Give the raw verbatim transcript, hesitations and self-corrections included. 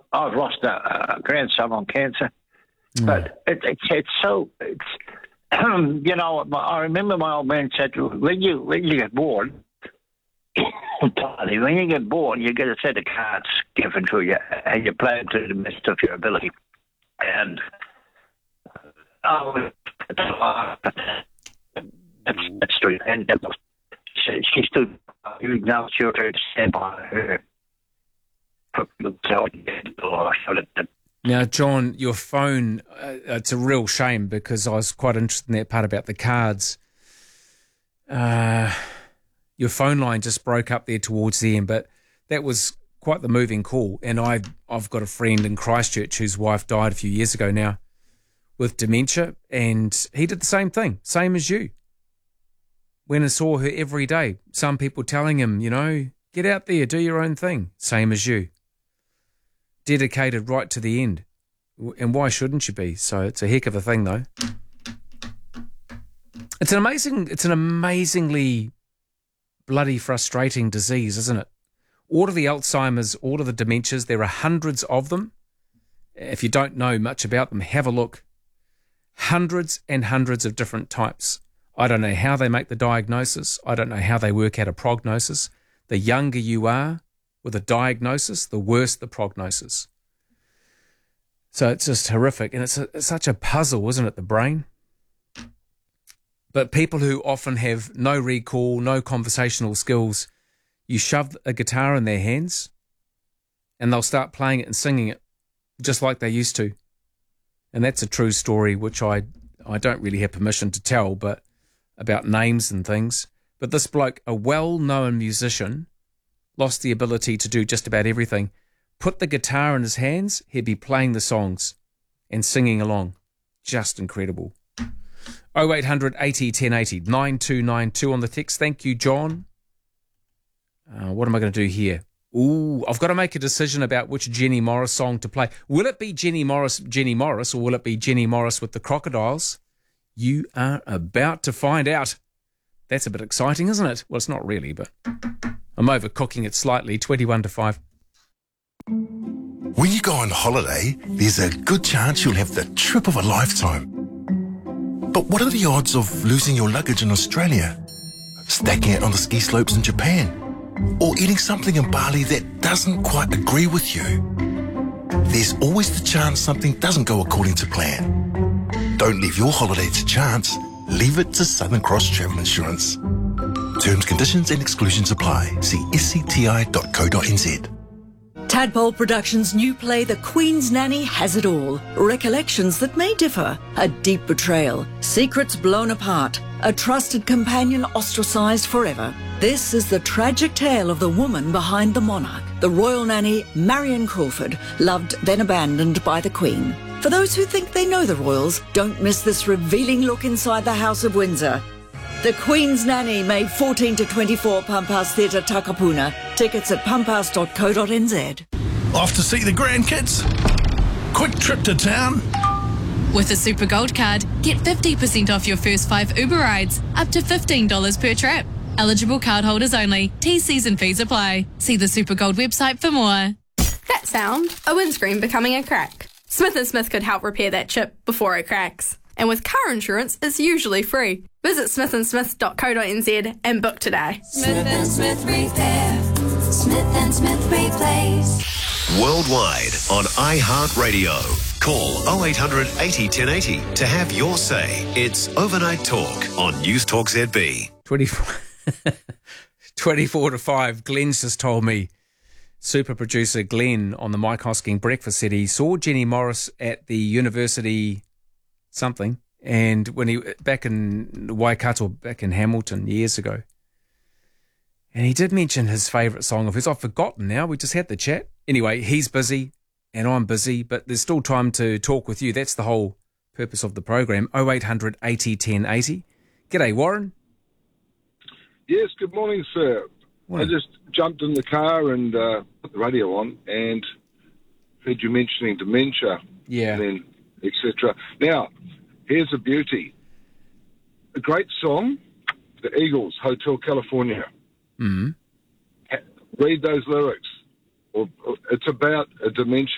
I've lost a, a grandson on cancer, mm. but it, it's it's so it's you know. I remember my old man said, when you when you get bored, when you get bored, you get a set of cards given to you, and you play them to the best of your ability. And oh, that's that's true. And she, she stood. You know, she was to stand by her. Now, John, your phone, uh, it's a real shame because I was quite interested in that part about the cards. Uh, your phone line just broke up there towards the end, but that was quite the moving call. And I, I've got a friend in Christchurch whose wife died a few years ago now with dementia, and he did the same thing, same as you. Went and saw her every day. Some people telling him, you know, get out there, do your own thing, same as you. Dedicated right to the end. And why shouldn't you be? So it's a heck of a thing, though. It's an amazing, it's an amazingly bloody frustrating disease, isn't it? All of the Alzheimer's, all of the dementias, there are hundreds of them. If you don't know much about them, have a look. Hundreds and hundreds of different types. I don't know how they make the diagnosis. I don't know how they work out a prognosis. The younger you are with a diagnosis, the worse the prognosis. So it's just horrific. And it's, a, it's such a puzzle, isn't it, the brain? But people who often have no recall, no conversational skills, you shove a guitar in their hands and they'll start playing it and singing it just like they used to. And that's a true story, which I, I don't really have permission to tell, but about names and things. But this bloke, a well-known musician, lost the ability to do just about everything. Put the guitar in his hands, he'd be playing the songs and singing along. Just incredible. oh eight hundred eighty ten eighty, nine two nine two on the text. Thank you, John. Uh, what am I going to do here? Ooh, I've got to make a decision about which Jenny Morris song to play. Will it be Jenny Morris, Jenny Morris, or will it be Jenny Morris with the Crocodiles? You are about to find out. That's a bit exciting, isn't it? Well, it's not really, but I'm overcooking it slightly. twenty-one to five. When you go on holiday, there's a good chance you'll have the trip of a lifetime. But what are the odds of losing your luggage in Australia, stacking it on the ski slopes in Japan, or eating something in Bali that doesn't quite agree with you? There's always the chance something doesn't go according to plan. Don't leave your holiday to chance. Leave it to Southern Cross Travel Insurance. Terms, conditions and exclusions apply. See s c t i dot co dot n z. Tadpole Productions' new play The Queen's Nanny has it all. Recollections that may differ, a deep betrayal, secrets blown apart, a trusted companion ostracised forever. This is the tragic tale of the woman behind the monarch, the royal nanny Marion Crawford, loved then abandoned by the Queen. For those who think they know the royals, don't miss this revealing look inside the House of Windsor. The Queen's Nanny, May fourteen to twenty-four, Pampas Theatre, Takapuna. Tickets at pampas dot co dot n z. Off to see the grandkids? Quick trip to town? With a Super Gold card, get fifty percent off your first five Uber rides, up to fifteen dollars per trip. Eligible cardholders only. T Cs and fees apply. See the Super Gold website for more. That sound, a windscreen becoming a crack. Smith and Smith could help repair that chip before it cracks. And with car insurance, it's usually free. Visit smith and smith dot co dot n z and book today. Smith and Smith Repair. Smith and Smith Replace. Worldwide on iHeartRadio. Call oh eight hundred eighty ten eighty to have your say. It's Overnight Talk on News Talk Z B. twenty-four, twenty-four to five. Glenn's just told me, super producer Glenn on the Mike Hosking breakfast said he saw Jenny Morris at the university something, and when he back in Waikato, back in Hamilton years ago, and he did mention his favourite song of his. I've forgotten now. We just had the chat. Anyway, he's busy and I'm busy, but there's still time to talk with you. That's the whole purpose of the program. oh eight hundred eighty ten eighty. G'day, Warren. Yes, good morning, sir. Morning. I just jumped in the car and uh, put the radio on and heard you mentioning dementia. Yeah. And then et cetera. Now, here's a beauty. A great song, the Eagles, Hotel California. Mm-hmm. Read those lyrics. Or, or it's about a dementia